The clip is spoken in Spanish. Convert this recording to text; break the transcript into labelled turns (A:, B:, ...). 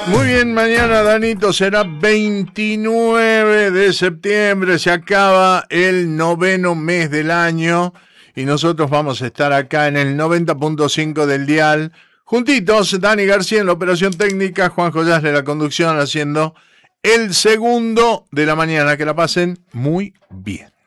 A: Muy bien, mañana, Danito, será 29 de septiembre, se acaba el 9º mes del año y nosotros vamos a estar acá en el 90.5 del dial, juntitos, Dani García en la operación técnica, Juan Joyas de la conducción haciendo el segundo de la mañana. Que la pasen muy bien.